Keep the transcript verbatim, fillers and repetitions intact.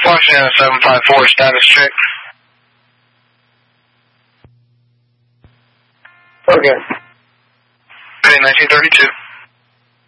Washington seven five four, status check. Okay. Okay, nineteen thirty-two.